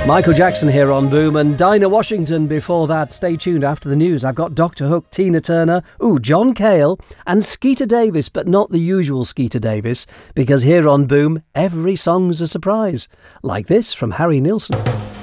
Michael Jackson here on Boom, and Dinah Washington before that. Stay tuned after the news. I've got Dr. Hook, Tina Turner, John Cale and Skeeter Davis, but not the usual Skeeter Davis, because here on Boom, every song's a surprise. Like this from Harry Nilsson.